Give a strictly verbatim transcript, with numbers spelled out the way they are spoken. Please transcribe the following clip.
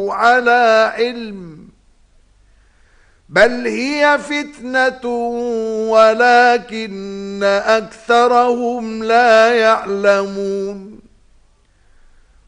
على علم بل هي فتنة ولكن أكثرهم لا يعلمون